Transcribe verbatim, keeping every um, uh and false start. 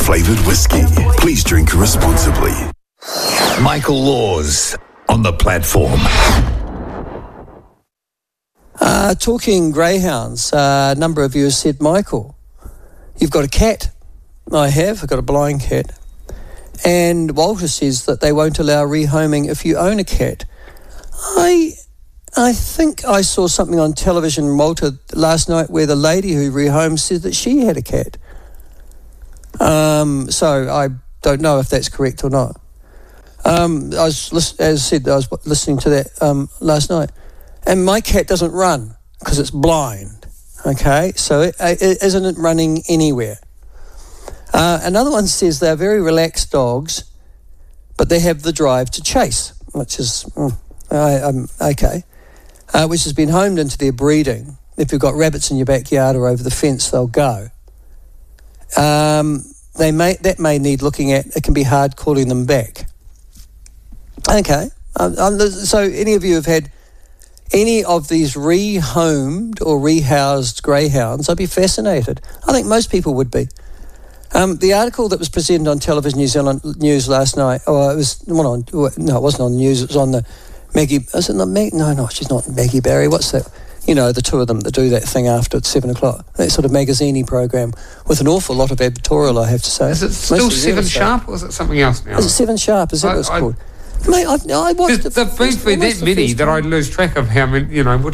flavoured whiskey. Please drink responsibly. Michael Laws on the platform. Uh, talking greyhounds, uh, a number of you have said, Michael, you've got a cat. I have. I've got a blind cat. And Walter says that they won't allow rehoming if you own a cat. I I think I saw something on television, Walter, last night where the lady who rehomed said that she had a cat. Um, so I don't know if that's correct or not. Um, I was, as I said, I was listening to that um, last night. And my cat doesn't run because it's blind, okay? So it, it isn't running anywhere. Uh, another one says they're very relaxed dogs, but they have the drive to chase, which is, mm, I, um, okay, uh, which has been homed into their breeding. If you've got rabbits in your backyard or over the fence, they'll go. Um, they may that may need looking at. It can be hard calling them back. Okay, um, um, so any of you have had any of these rehomed or rehoused greyhounds? I'd be fascinated. I think most people would be. Um, the article that was presented on Television New Zealand News last night, oh, it was well, on, no, it wasn't on the news. It was on the Maggie. Is it not Maggie? No, no, she's not Maggie Barry. What's that? You know, the two of them that do that thing after at seven o'clock. That sort of magazine-y program with an awful lot of editorial, I have to say. Is it still Seven Sharp, or is it something else now? Is it Seven Sharp? Is that what it's called? Mate, I've, I watched There's been that many that I lose track of how many, you know, which